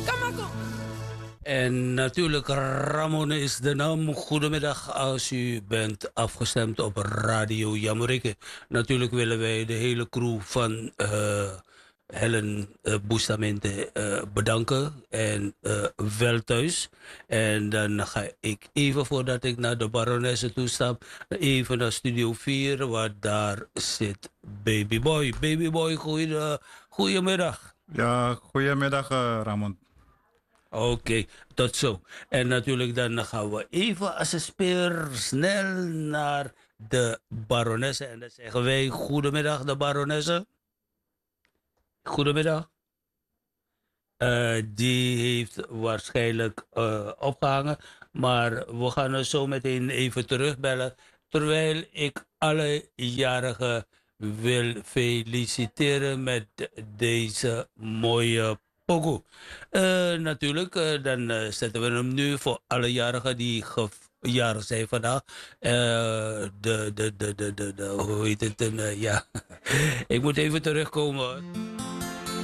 En natuurlijk, Ramon is de naam. Goedemiddag als u bent afgestemd op Radio Jamorikke. Natuurlijk willen wij de hele crew van Helen Bustamante bedanken. En wel thuis. En dan ga ik even, voordat ik naar de Baronesse toe stap, even naar Studio 4, waar daar zit Babyboy. Babyboy, goedemiddag. Ja, goedemiddag Ramon. Oké, tot zo. En natuurlijk dan gaan we even als een speer snel naar de Baronesse. En dan zeggen wij goedemiddag de Baronesse. Goedemiddag. Die heeft waarschijnlijk opgehangen. Maar we gaan er zo meteen even terugbellen. Terwijl ik alle jarigen wil feliciteren met deze mooie pokoe. Natuurlijk, dan zetten we hem nu voor alle jarigen die jarig zijn vandaag. Hoe heet het? Ja, ik moet even terugkomen.